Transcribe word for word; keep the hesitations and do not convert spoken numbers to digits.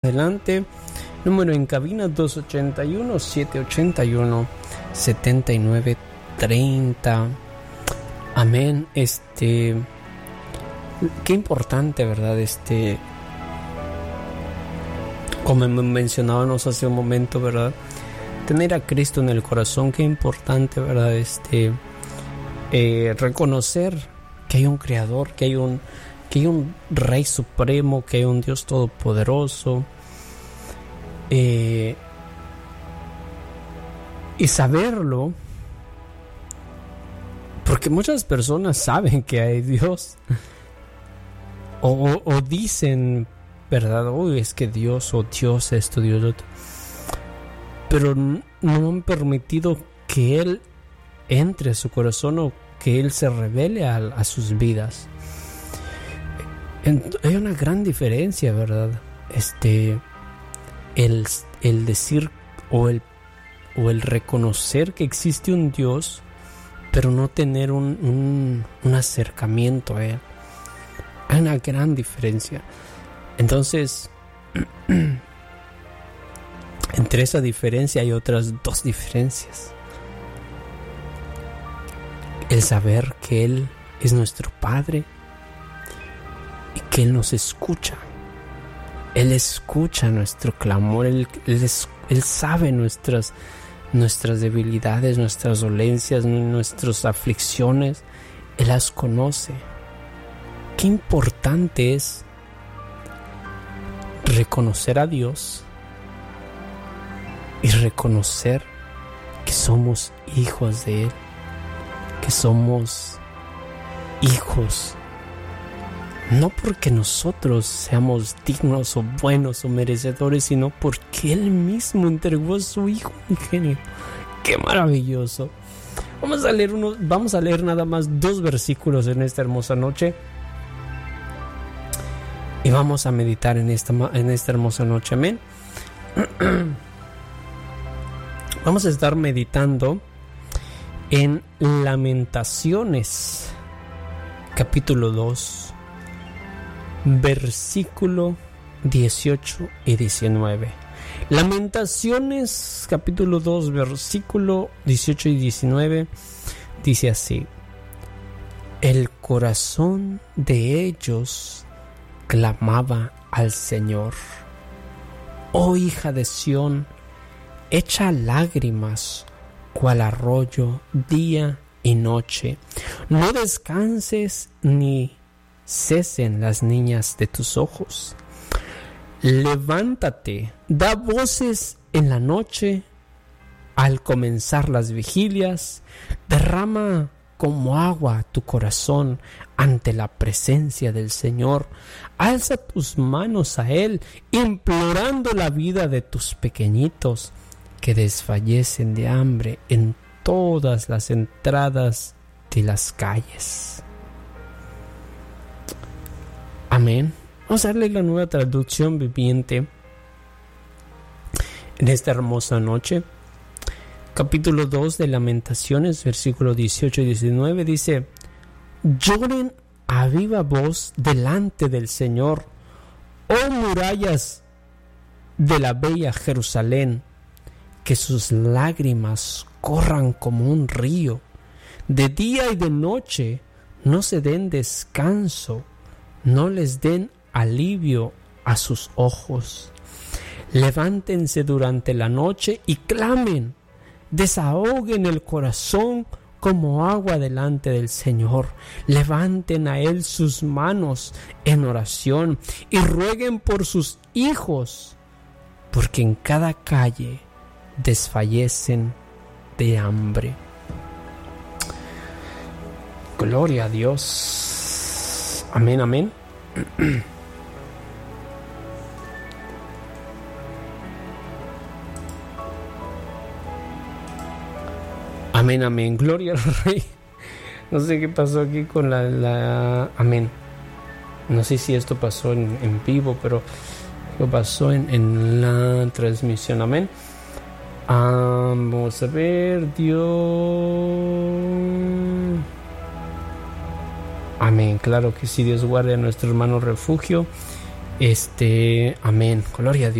adelante. Número en cabina dos ochenta y uno, setecientos ochenta y uno, setenta y nueve treinta. Amén. Este, qué importante, ¿verdad? Este, como mencionábamos hace un momento, ¿verdad? Tener a Cristo en el corazón, qué importante, ¿verdad? Este, eh, reconocer que hay un Creador, que hay un, que hay un Rey Supremo, que hay un Dios Todopoderoso. Eh, y saberlo, porque muchas personas saben que hay Dios, o, o, o dicen, ¿verdad? Uy, es que Dios, o Dios esto, Dios otro, pero no han permitido que Él entre a su corazón o que Él se revele a, a sus vidas. Hay una gran diferencia, ¿verdad? Este, el, el decir o el, o el reconocer que existe un Dios, pero no tener un, un, un acercamiento a Él. Hay una gran diferencia. Entonces, entre esa diferencia hay otras dos diferencias. El saber que Él es nuestro Padre y que Él nos escucha. Él escucha nuestro clamor. Él, él, es, él sabe nuestras, nuestras debilidades, nuestras dolencias, nuestras aflicciones. Él las conoce. Qué importante es reconocer a Dios y reconocer que somos hijos de Él, que somos hijos, no porque nosotros seamos dignos o buenos o merecedores, sino porque Él mismo entregó a su Hijo unigénito. ¡Qué maravilloso! Vamos a leer unos, vamos a leer nada más dos versículos en esta hermosa noche. Y vamos a meditar en esta, en esta hermosa noche. Amén. Vamos a estar meditando en Lamentaciones, capítulo dos, versículo dieciocho y diecinueve. Lamentaciones, capítulo dos, versículo dieciocho y diecinueve, dice así: el corazón de ellos clamaba al Señor. Oh hija de Sión, echa lágrimas cual arroyo día y noche. No descanses ni cesen las niñas de tus ojos. Levántate, da voces en la noche, al comenzar las vigilias, derrama como agua tu corazón ante la presencia del Señor. Alza tus manos a Él, implorando la vida de tus pequeñitos que desfallecen de hambre en todas las entradas de las calles. Amén. Vamos a darle la nueva traducción viviente en esta hermosa noche. Capítulo dos de Lamentaciones, versículos dieciocho y diecinueve, dice: lloren a viva voz delante del Señor, oh murallas de la bella Jerusalén, que sus lágrimas corran como un río. De día y de noche no se den descanso, no les den alivio a sus ojos. Levántense durante la noche y clamen, desahoguen el corazón como agua delante del Señor. Levanten a Él sus manos en oración y rueguen por sus hijos, porque en cada calle desfallecen de hambre. Gloria a Dios. Amén, amén. Amén, amén. Gloria al Rey. No sé qué pasó aquí con la... la... Amén. No sé si esto pasó en, en vivo, pero lo pasó en, en la transmisión. Amén. Vamos a ver. Dios. Amén. Claro que sí. Dios guarde a nuestro hermano refugio. Este. Amén. Gloria a Dios.